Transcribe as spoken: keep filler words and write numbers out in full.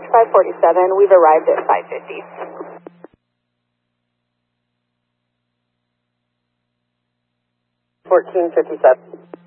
Dispatch five forty-seven, we've arrived at five fifty. fourteen fifty-seven.